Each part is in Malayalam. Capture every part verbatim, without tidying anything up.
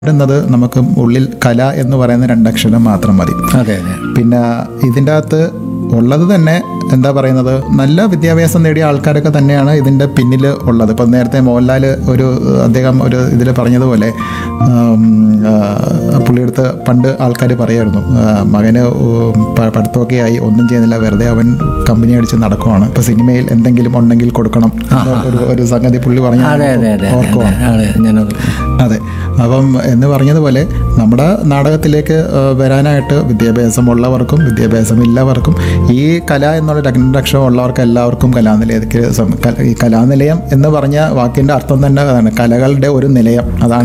ുന്നത് നമുക്ക് ഉള്ളിൽ കല എന്ന് പറയുന്ന രണ്ടക്ഷരം മാത്രം മതി. അതെ അതെ പിന്നെ ഇതിൻ്റെ അകത്ത് ഉള്ളത് തന്നെ എന്താ പറയുന്നത്, നല്ല വിദ്യാഭ്യാസം നേടിയ ആൾക്കാരൊക്കെ തന്നെയാണ് ഇതിൻ്റെ പിന്നിൽ ഉള്ളത്. ഇപ്പം നേരത്തെ മോഹൻലാൽ ഒരു അദ്ദേഹം ഒരു ഇതിൽ പറഞ്ഞതുപോലെ പുള്ളിയെടുത്ത് പണ്ട് ആൾക്കാർ പറയായിരുന്നു, മകന് പഠിത്തമൊക്കെ ആയി ഒന്നും ചെയ്യുന്നില്ല, വെറുതെ അവൻ കമ്പനി അടിച്ച് നടക്കുവാണ്, ഇപ്പം സിനിമയിൽ എന്തെങ്കിലും ഉണ്ടെങ്കിൽ കൊടുക്കണം ഒരു ഒരു സംഗതി പുള്ളി പറഞ്ഞു ഓർക്കുവാണ്. അതെ, അപ്പം എന്ന് പറഞ്ഞതുപോലെ നമ്മുടെ നാടകത്തിലേക്ക് വരാനായിട്ട് വിദ്യാഭ്യാസമുള്ളവർക്കും വിദ്യാഭ്യാസമില്ലവർക്കും ഈ കല എന്നുള്ള രണ്ടക്ഷരം ഉള്ളവർക്ക് എല്ലാവർക്കും കലാനിലയത്തിലേക്ക് ഈ കലാനിലയം എന്ന് പറഞ്ഞ വാക്കിൻ്റെ അർത്ഥം തന്നെ അതാണ്, കലകളുടെ ഒരു നിലയം. അതാണ്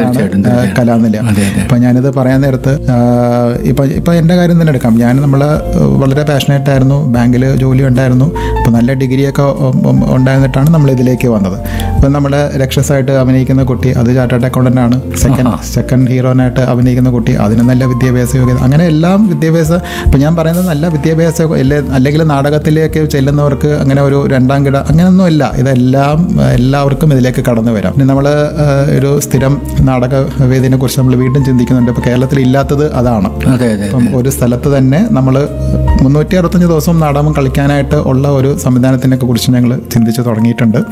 കലാനിലയം. ഇപ്പം ഞാനിത് പറയാൻ നേരത്ത് ഇപ്പം ഇപ്പം എൻ്റെ കാര്യം തന്നെ എടുക്കാം. ഞാൻ നമ്മൾ വളരെ പാഷനേറ്റ് ആയിരുന്നു, ബാങ്കിൽ ജോലി ഉണ്ടായിരുന്നു, ഇപ്പം നല്ല ഡിഗ്രിയൊക്കെ ഉണ്ടായിരുന്നിട്ടാണ് നമ്മൾ ഇതിലേക്ക് വന്നത്. ഇപ്പം നമ്മുടെ രക്ഷസായിട്ട് അഭിനയിക്കുന്ന കുട്ടി അത് ചാർട്ടേഡ് അക്കൗണ്ടൻ്റ് ആണ്. സെക്കൻഡ് സെക്കൻഡ് ഹീറോനായിട്ട് അഭിനയിക്കുന്ന കുട്ടി അതിന് നല്ല വിദ്യാഭ്യാസ യോഗ്യത, അങ്ങനെ എല്ലാം വിദ്യാഭ്യാസ. ഇപ്പം ഞാൻ പറയുന്നത് നല്ല വിദ്യാഭ്യാസ അല്ലെങ്കിൽ നാടകത്തിലേക്ക് ചെല്ലുന്നവർക്ക് അങ്ങനെ ഒരു രണ്ടാം കിട അങ്ങനെയൊന്നും ഇല്ല. ഇതെല്ലാം എല്ലാവർക്കും ഇതിലേക്ക് കടന്നു വരാം. പിന്നെ നമ്മൾ ഒരു സ്ഥിരം നാടക വേദിനെ കുറിച്ച് നമ്മൾ വീണ്ടും ചിന്തിക്കുന്നുണ്ട്. ഇപ്പോൾ കേരളത്തിൽ ഇല്ലാത്തത് അതാണ്. ഇപ്പം ഒരു സ്ഥലത്ത് തന്നെ നമ്മൾ മുന്നൂറ്റി അറുപത്തഞ്ച് ദിവസവും നാടകം കളിക്കാനായിട്ട് ഉള്ള ഒരു സംവിധാനത്തിനെ കുറിച്ച് ഞങ്ങൾ ചിന്തിച്ച് തുടങ്ങിയിട്ടുണ്ട്.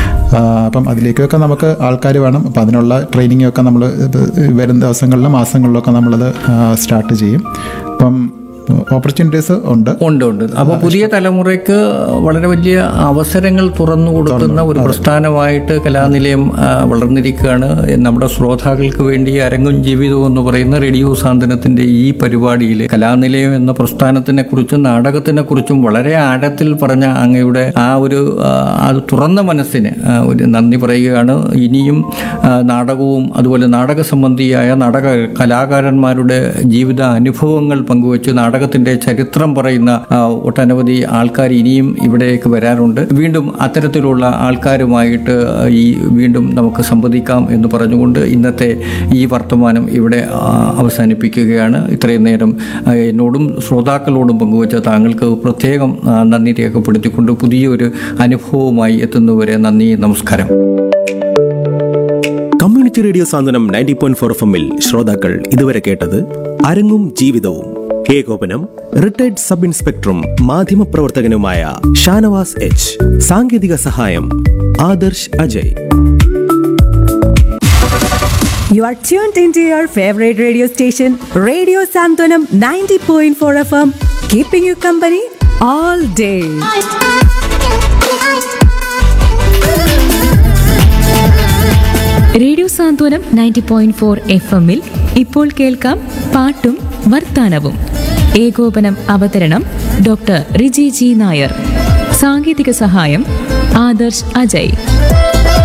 അപ്പം അതിലേക്കൊക്കെ നമുക്ക് ആൾക്കാർ വേണം. അപ്പം അതിനുള്ള ട്രെയിനിങ്ങൊക്കെ നമ്മൾ വരും ദിവസങ്ങളിലും മാസങ്ങളിലൊക്കെ നമ്മളത് സ്റ്റാർട്ട് ചെയ്യും. അപ്പം ഓപ്പർച്യൂണിറ്റീസ് ഉണ്ട് ഉണ്ട് ഉണ്ട് അപ്പോൾ പുതിയ തലമുറയ്ക്ക് വളരെ വലിയ അവസരങ്ങൾ തുറന്നു കൊടുക്കുന്ന ഒരു പ്രസ്ഥാനമായിട്ട് കലാനിലയം വളർന്നിരിക്കുകയാണ്. നമ്മുടെ ശ്രോതാക്കൾക്ക് വേണ്ടി അരങ്ങും ജീവിതവും എന്ന് പറയുന്ന റേഡിയോ സാന്ത്വനത്തിന്റെ ഈ പരിപാടിയിൽ കലാനിലയം എന്ന പ്രസ്ഥാനത്തിനെ കുറിച്ചും നാടകത്തിനെ കുറിച്ചും വളരെ ആഴത്തിൽ പറഞ്ഞ അങ്ങയുടെ ആ ഒരു അത് തുറന്ന മനസ്സിന് ഒരു നന്ദി പറയുകയാണ്. ഇനിയും നാടകവും അതുപോലെ നാടക സംബന്ധിയായ നാടക കലാകാരന്മാരുടെ ജീവിത അനുഭവങ്ങൾ പങ്കുവച്ച് നാടകത്തിന്റെ ചരിത്രം പറയുന്ന ഒട്ടനവധി ആൾക്കാർ ഇനിയും ഇവിടേക്ക് വരാറുണ്ട്. വീണ്ടും അത്തരത്തിലുള്ള ആൾക്കാരുമായിട്ട് ഈ വീണ്ടും നമുക്ക് സംവദിക്കാം എന്ന് പറഞ്ഞുകൊണ്ട് ഇന്നത്തെ ഈ വർത്തമാനം ഇവിടെ അവസാനിപ്പിക്കുകയാണ്. ഇത്രയും നേരം എന്നോടും ശ്രോതാക്കളോടും പങ്കുവച്ച താങ്കൾക്ക് പ്രത്യേകം നന്ദി രേഖപ്പെടുത്തിക്കൊണ്ട് പുതിയൊരു അനുഭവവുമായി എത്തുന്നവരെ നന്ദി, നമസ്കാരം. കമ്മ്യൂണിറ്റി റേഡിയോ സാന്ത്വനം നയൻറ്റി പോയിന്റ് ഫോർ എഫ് എമ്മിൽ ശ്രോതാക്കൾ ഇതുവരെ കേട്ടത് അരങ്ങും ജീവിതവും. ഏകോപനം റിട്ടയർഡ് സബ് ഇൻസ്പെക്ടറും മാധ്യമപ്രവർത്തകനുമായ ഷാനവാസ് എച്ച്. സാങ്കേതിക സഹായം Adarsh Ajay. You are tuned into your favorite radio station, Radio Santwanam ninety point four F M, keeping you company all day. Radio Santhwanam ninety point four F എമ്മിൽ ഇപ്പോൾ കേൾക്കാം പാട്ടും വർത്താനവും. ഏകോപനം അവതരണം ഡോക്ടർ റിജി ജി നായർ. സാങ്കേതിക സഹായം ആദർശ് അജയ്.